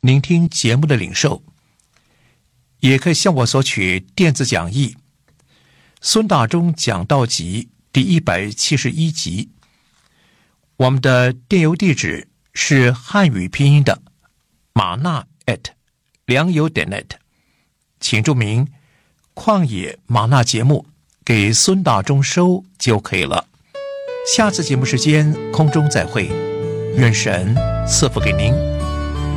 聆听节目的领受，也可以向我索取电子讲义孙大中讲道集第171集。我们的电邮地址是汉语拼音的马纳良友.net， 请注明旷野马纳节目给孙大中收就可以了。下次节目时间空中再会，愿神赐福给您。